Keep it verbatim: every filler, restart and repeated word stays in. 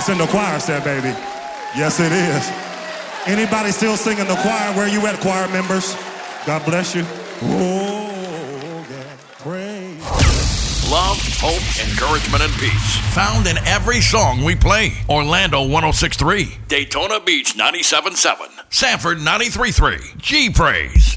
It's in the choir set, baby. Yes, it is. Anybody still singing the choir? Where you at, choir members? God bless you. Oh, yeah. Praise. Love, hope, encouragement, and peace. Found in every song we play. Orlando one oh six point three. Daytona Beach ninety-seven point seven. Sanford ninety-three point three. G Praise.